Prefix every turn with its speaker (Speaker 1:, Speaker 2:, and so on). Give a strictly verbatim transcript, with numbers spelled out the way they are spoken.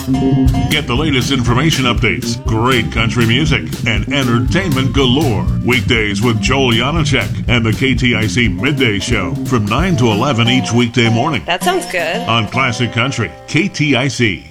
Speaker 1: Get the latest information updates, great country music, and entertainment galore. Weekdays with Joel Janacek and the K T I C Midday Show from nine to eleven each weekday morning.
Speaker 2: That sounds good.
Speaker 1: On Classic Country, K T I C.